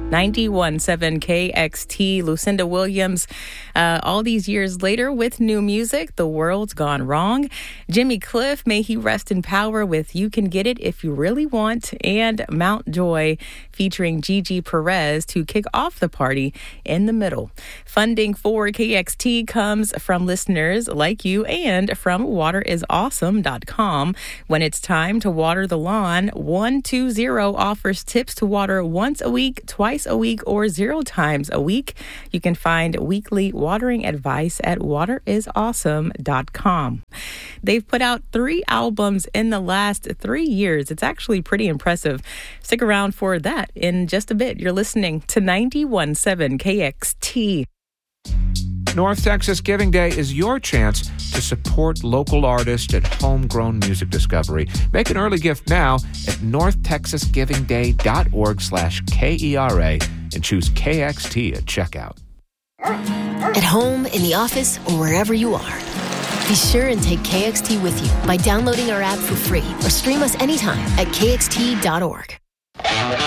91.7 KXT, Lucinda Williams. All these years later with new music, The World's Gone Wrong. Jimmy Cliff, may he rest in power with You Can Get It If You Really Want. And Mount Joy featuring Gigi Perez to kick off the party in the middle. Funding for KXT comes from listeners like you and from waterisawesome.com. When it's time to water the lawn, 120 offers tips to water once a week, twice a week, or 0 times a week. You can find weekly watering advice at waterisawesome.com. They've put out 3 albums in the last 3 years. It's actually pretty impressive. Stick around for that in just a bit. You're listening to 91.7 KXT. North Texas Giving Day is your chance to support local artists and homegrown music discovery. Make an early gift now at northtexasgivingday.org/KERA and choose KXT at checkout. At home, in the office, or wherever you are, be sure and take KXT with you by downloading our app for free or stream us anytime at kxt.org.